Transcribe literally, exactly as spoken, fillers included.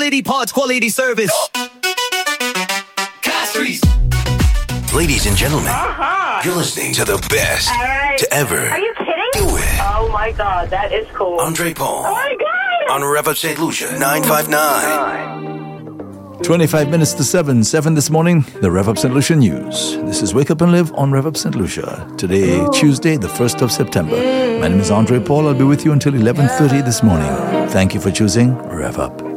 quality parts, quality service. Castries. Ladies and gentlemen, Uh-huh. you're listening to the best All right. to ever Are you kidding? do it. Oh my God, that is cool. Andre Paul Oh my God. on Rev Up Saint Lucia nine five nine. twenty-five minutes to seven, seven this morning, the Rev Up Saint Lucia News. This is Wake Up and Live on Rev Up Saint Lucia. Today, Tuesday, the first of September. My name is Andre Paul. I'll be with you until eleven thirty this morning. Thank you for choosing Rev Up.